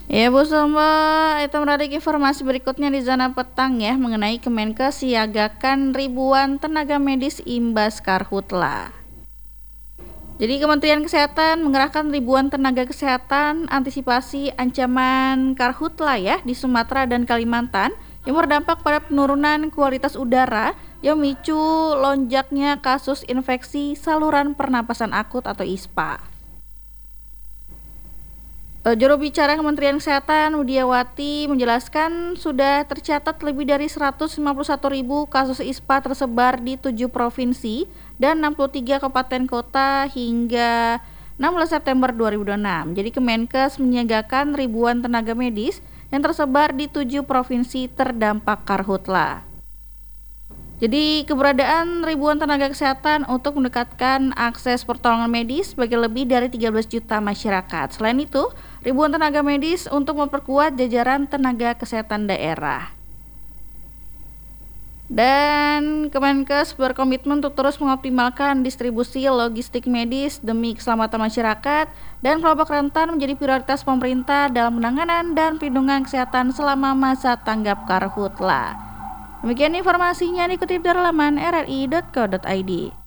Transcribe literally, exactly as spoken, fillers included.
Ya Bu Samba, itu menarik informasi berikutnya di zona petang ya mengenai Kemenkes siagakan ribuan tenaga medis imbas karhutla. Jadi Kementerian Kesehatan mengerahkan ribuan tenaga kesehatan antisipasi ancaman karhutla ya di Sumatera dan Kalimantan yang berdampak pada penurunan kualitas udara yang memicu lonjaknya kasus infeksi saluran pernapasan akut atau I S P A. Juru bicara Kementerian Kesehatan Widiawati menjelaskan sudah tercatat lebih dari seratus lima puluh satu ribu kasus I S P A tersebar di tujuh provinsi dan enam puluh tiga kabupaten kota hingga enam belas September dua ribu dua puluh enam. Jadi Kemenkes menyiagakan ribuan tenaga medis yang tersebar di tujuh provinsi terdampak karhutla. Jadi keberadaan ribuan tenaga kesehatan untuk mendekatkan akses pertolongan medis bagi lebih dari tiga belas juta masyarakat. Selain itu, ribuan tenaga medis untuk memperkuat jajaran tenaga kesehatan daerah. Dan Kemenkes berkomitmen untuk terus mengoptimalkan distribusi logistik medis demi keselamatan masyarakat dan kelompok rentan menjadi prioritas pemerintah dalam penanganan dan perlindungan kesehatan selama masa tanggap karhutla. Demikian informasinya dikutip dari laman r r i dot co dot i d.